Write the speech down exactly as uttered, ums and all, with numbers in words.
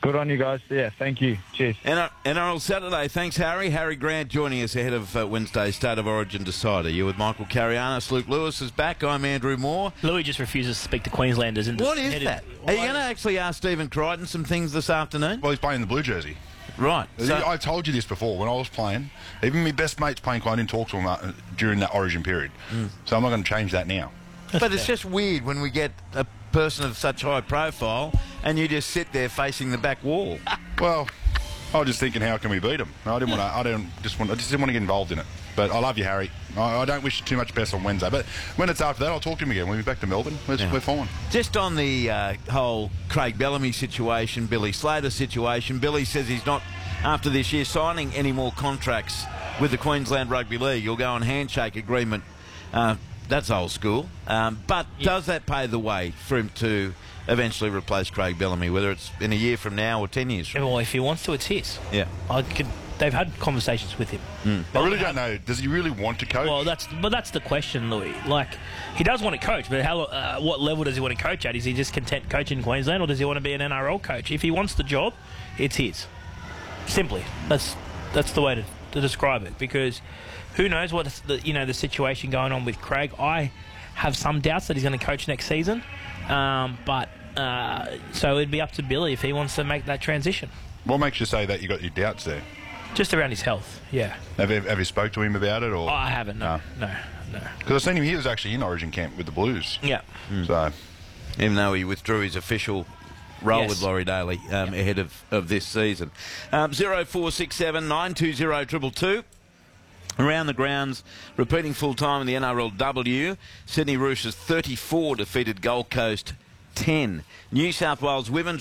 Good on you guys. Yeah, thank you. Cheers. N R L Saturday. Thanks, Harry. Harry Grant joining us ahead of uh, Wednesday's State of Origin decider. You're with Michael Carianis. Luke Lewis is back. I'm Andrew Moore. Louis just refuses to speak to Queenslanders. And What is that? Are you going to actually ask Stephen Crichton some things this afternoon? Well, he's playing the blue jersey. Right. So, I told you this before. When I was playing, even my best mates playing, I didn't talk to him uh, during that Origin period. Mm. So I'm not going to change that now. But it's just weird when we get a person of such high profile and you just sit there facing the back wall. Well, I was just thinking, how can we beat them? I didn't want to. I don't just want. I just didn't want to get involved in it. But I love you, Harry. I, I don't wish you too much best on Wednesday. But when it's after that, I'll talk to him again. We'll be back to Melbourne. We're, Yeah. we're fine. Just on the uh, whole Craig Bellamy situation, Billy Slater situation, Billy says he's not, after this year, signing any more contracts with the Queensland Rugby League. He'll go on handshake agreement. Uh, that's old school. Um, but Yeah. does that pay the way for him to eventually replace Craig Bellamy, whether it's in a year from now or ten years from now? Well, if he wants to, it's his. Yeah. I could, they've had conversations with him. Mm. I really don't know. Does he really want to coach? Well, that's but that's the question, Louis. Like, he does want to coach, but how? Uh, what level does he want to coach at? Is he just content coaching in Queensland, or does he want to be an N R L coach? If he wants the job, it's his. Simply, that's that's the way to, to describe it. Because who knows what the you know the situation going on with Craig? I have some doubts that he's going to coach next season, um, but uh, so it'd be up to Billy if he wants to make that transition. What makes you say that you got your doubts there? Just around his health, yeah. Have you, have you spoke to him about it, or? Oh, I haven't. No, no, no. Because I've seen him. He was actually in Origin camp with the Blues. Yeah. Mm. So, Even though he withdrew his official role Yes. with Laurie Daly um, ahead of, of this season. Um, zero four six seven nine two zero two two two. Around the grounds, repeating full time in the N R L W, Sydney Roosters thirty-four defeated Gold Coast ten. New South Wales women's